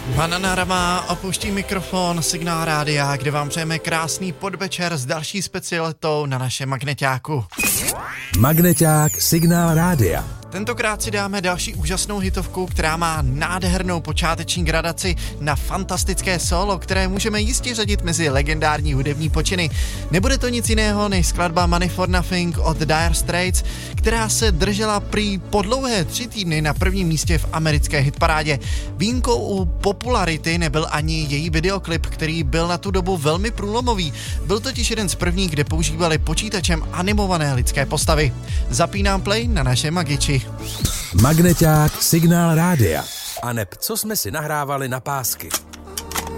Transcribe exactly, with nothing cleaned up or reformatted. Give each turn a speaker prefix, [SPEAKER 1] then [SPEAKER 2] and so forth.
[SPEAKER 1] Banana Rama opouští mikrofon Signál rádia, kde vám přejeme krásný podvečer s další specialitou na našem magneťáku.
[SPEAKER 2] Magneťák Signál rádia.
[SPEAKER 1] Tentokrát si dáme další úžasnou hitovku, která má nádhernou počáteční gradaci na fantastické solo, které můžeme jistě řadit mezi legendární hudební počiny. Nebude to nic jiného než skladba Money for Nothing od Dire Straits, která se držela prý po dlouhé tři týdny na prvním místě v americké hitparádě. Výjimkou u popularity nebyl ani její videoklip, který byl na tu dobu velmi průlomový. Byl totiž jeden z prvních, kde používali počítačem animované lidské postavy. Zapínám play na naše Magiči.
[SPEAKER 2] Magneťák Signál rádia. A neb, co jsme si nahrávali na pásky.